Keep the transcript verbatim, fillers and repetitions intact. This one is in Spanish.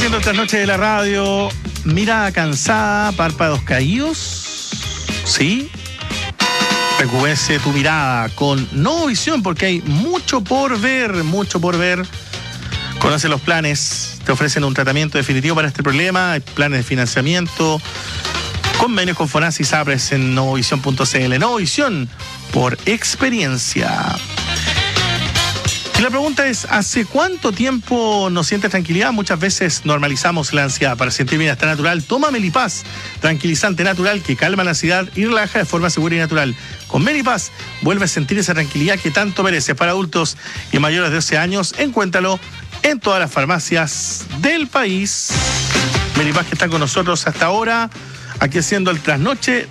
Haciendo otras noches de la radio, mirada cansada, párpados caídos, ¿sí? Recubece tu mirada con Novovisión porque hay mucho por ver, mucho por ver. Conoce los planes, te ofrecen un tratamiento definitivo para este problema, hay planes de financiamiento, convenios con Fonasa y Sapres en novovisión punto c l. Novovisión, por experiencia. Y la pregunta es, ¿hace cuánto tiempo no sientes tranquilidad? Muchas veces normalizamos la ansiedad. Para sentir bienestar natural, toma Melipaz, tranquilizante natural que calma la ansiedad y relaja de forma segura y natural. Con Melipaz, vuelve a sentir esa tranquilidad que tanto mereces. Para adultos y mayores de doce años, encuéntralo en todas las farmacias del país. Melipaz que está con nosotros hasta ahora, aquí haciendo el trasnoche